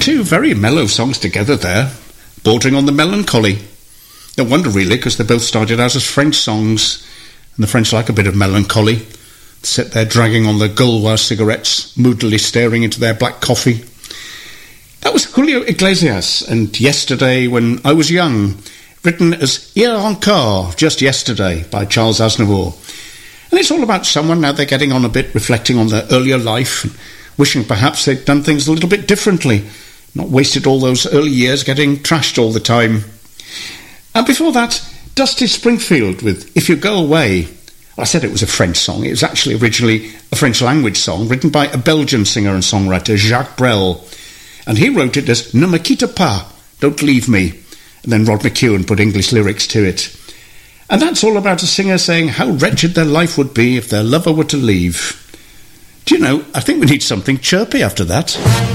Two very mellow songs together there, bordering on the melancholy. No wonder really, because they both started out as French songs, and the French like a bit of melancholy. Sit there dragging on their Gaulois cigarettes, moodily staring into their black coffee. That was Julio Iglesias, and Yesterday When I Was Young, written as Hier Encore, just yesterday, by Charles Aznavour. And it's all about someone, now they're getting on a bit, reflecting on their earlier life, and wishing perhaps they'd done things a little bit differently, not wasted all those early years getting trashed all the time. And before that, Dusty Springfield with If You Go Away. I said it was a French song. It was actually originally a French language song written by a Belgian singer and songwriter, Jacques Brel. And he wrote it as Ne me quitte pas, don't leave me. And then Rod McEwen put English lyrics to it. And that's all about a singer saying how wretched their life would be if their lover were to leave. Do you know, I think we need something chirpy after that.